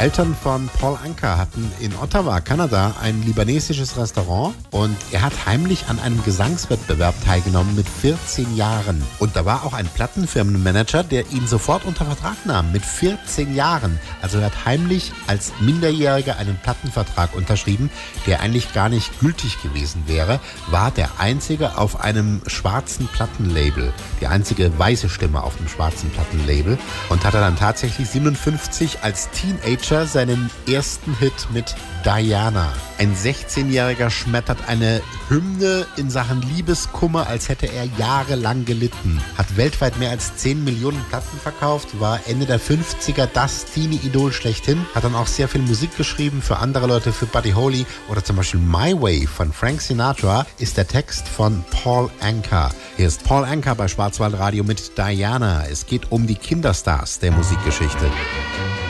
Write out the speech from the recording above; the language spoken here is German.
Eltern von Paul Anka hatten in Ottawa, Kanada, ein libanesisches Restaurant und er hat heimlich an einem Gesangswettbewerb teilgenommen mit 14 Jahren. Und da war auch ein Plattenfirmenmanager, der ihn sofort unter Vertrag nahm mit 14 Jahren. Also er hat heimlich als Minderjähriger einen Plattenvertrag unterschrieben, der eigentlich gar nicht gültig gewesen wäre, war der einzige auf einem schwarzen Plattenlabel, die einzige weiße Stimme auf dem schwarzen Plattenlabel und hatte dann tatsächlich 57 als Teenager seinen ersten Hit mit Diana. Ein 16-Jähriger schmettert eine Hymne in Sachen Liebeskummer, als hätte er jahrelang gelitten. Hat weltweit mehr als 10 Millionen Platten verkauft, war Ende der 50er das Teenie-Idol schlechthin, hat dann auch sehr viel Musik geschrieben für andere Leute, für Buddy Holly oder zum Beispiel My Way von Frank Sinatra ist der Text von Paul Anka. Hier ist Paul Anka bei Schwarzwaldradio mit Diana. Es geht um die Kinderstars der Musikgeschichte.